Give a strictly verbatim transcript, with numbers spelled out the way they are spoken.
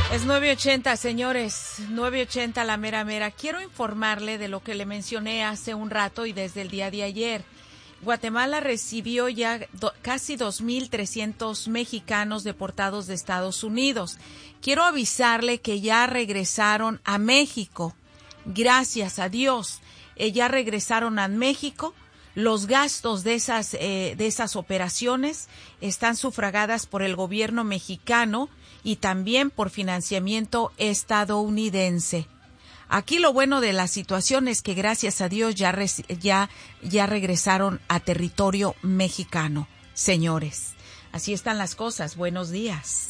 Es nueve ochenta, señores, nueve ochenta la mera mera. Quiero informarle de lo que le mencioné hace un rato y desde el día de ayer. Guatemala recibió ya do, casi dos mil trescientos mexicanos deportados de Estados Unidos. Quiero avisarle que ya regresaron a México. Gracias a Dios, eh, ya regresaron a México. Los gastos de esas, eh, de esas operaciones están sufragadas por el gobierno mexicano y también por financiamiento estadounidense. Aquí lo bueno de la situación es que gracias a Dios ya, ya, ya regresaron a territorio mexicano, señores. Así están las cosas. Buenos días.